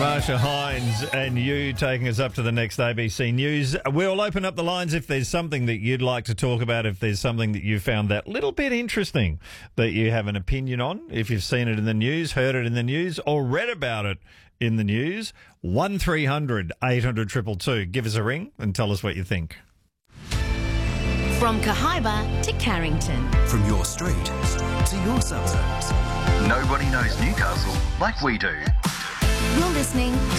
Marsha Hines and you taking us up to the next ABC News. We'll open up the lines if there's something that you'd like to talk about, if there's something that you found that little bit interesting that you have an opinion on, if you've seen it in the news, heard it in the news, or read about it in the news. 1300 800 222. Give us a ring and tell us what you think. From Cahaiba to Carrington. From your street to your suburbs. Nobody knows Newcastle like we do. You're listening